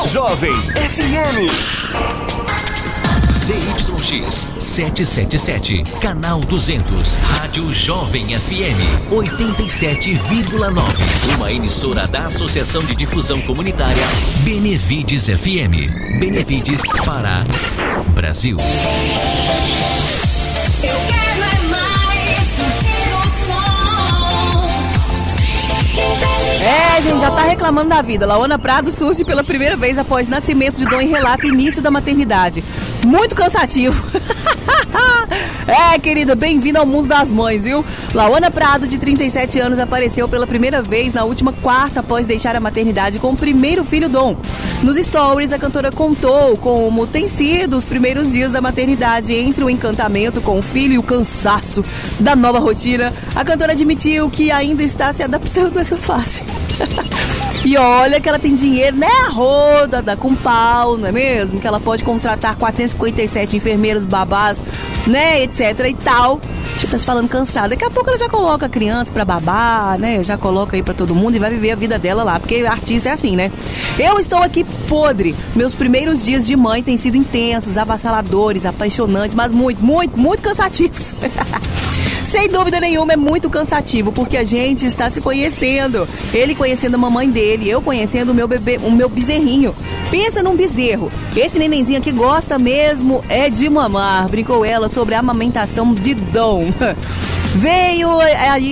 Jovem FM. ZYX 777, canal 200, Rádio Jovem FM 87,9. Uma emissora da Associação de Difusão Comunitária Benevides FM. Benevides, Pará, Brasil. Eu quero é mais emoção. Gente, já tá reclamando da vida. Laona Prado surge pela primeira vez após nascimento de Dom e relata início da maternidade. Muito cansativo. Querida, bem-vinda ao mundo das mães, viu? Laona Prado, de 37 anos, apareceu pela primeira vez na última quarta após deixar a maternidade com o primeiro filho, Dom. Nos stories, a cantora contou como tem sido os primeiros dias da maternidade, entre o encantamento com o filho e o cansaço da nova rotina. A cantora admitiu que ainda está se adaptando a essa fase. E olha que ela tem dinheiro, né? A roda, dá com pau, não é mesmo? Que ela pode contratar 457 enfermeiras, babás, né? Etc e tal. Já tá se falando cansada. Daqui a pouco ela já coloca a criança pra babar, né? Já coloca aí pra todo mundo e vai viver a vida dela lá. Porque artista é assim, né? Eu estou aqui podre. Meus primeiros dias de mãe têm sido intensos, avassaladores, apaixonantes, mas muito cansativos. Sem dúvida nenhuma, é muito cansativo, porque a gente está se conhecendo. Ele conhecendo a mamãe dele, eu conhecendo o meu bebê, o meu bezerrinho. Pensa num bezerro. Esse nenenzinho aqui gosta mesmo é de mamar, brincou ela sobre a amamentação de Dom. Veio aí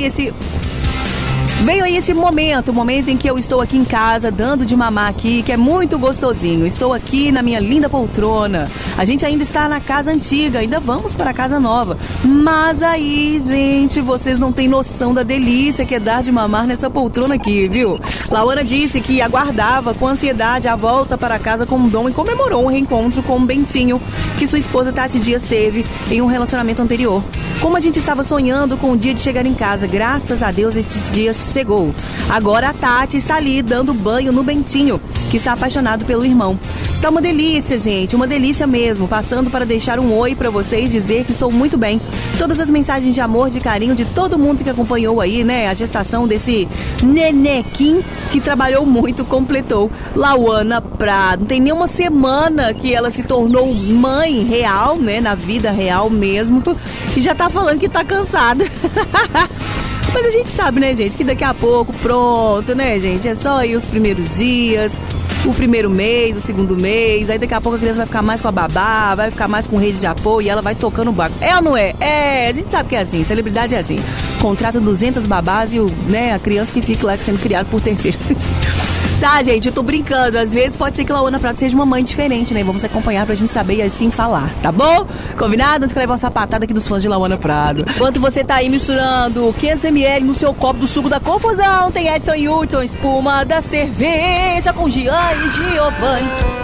esse momento, o momento em que eu estou aqui em casa, dando de mamar aqui, que é muito gostosinho. Estou aqui na minha linda poltrona. A gente ainda está na casa antiga, ainda vamos para a casa nova. Mas aí, gente, vocês não têm noção da delícia que é dar de mamar nessa poltrona aqui, viu? Laona disse que aguardava com ansiedade a volta para casa com o Dom e comemorou um reencontro com o Bentinho, que sua esposa Tati Dias teve em um relacionamento anterior. Como a gente estava sonhando com o dia de chegar em casa, graças a Deus esses dias chegou. Agora a Tati está ali dando banho no Bentinho, que está apaixonado pelo irmão. Está uma delícia, gente, uma delícia mesmo. Passando para deixar um oi para vocês, dizer que estou muito bem. Todas as mensagens de amor, de carinho de todo mundo que acompanhou aí, né, a gestação desse nenequim que trabalhou muito, completou Laona Prado. Não tem nenhuma semana que ela se tornou mãe real, né, na vida real mesmo, e já tá falando que tá cansada. Mas a gente sabe, né, gente, que daqui a pouco, pronto, né, gente, é só aí os primeiros dias, o primeiro mês, o segundo mês, aí daqui a pouco a criança vai ficar mais com a babá, vai ficar mais com rede de apoio e ela vai tocando o barco. É ou não é? É, a gente sabe que é assim, celebridade é assim. Contrata 200 babás e a criança que fica lá sendo criada por terceiro. Tá, gente, eu tô brincando. Às vezes pode ser que Laona Prado seja uma mãe diferente, né? Vamos acompanhar pra gente saber e assim falar, tá bom? Combinado? Antes que eu levar uma sapatada aqui dos fãs de Laona Prado. Enquanto você tá aí misturando 500ml no seu copo do suco da confusão, tem Edson e Hudson, espuma da cerveja com Gian e Giovanni.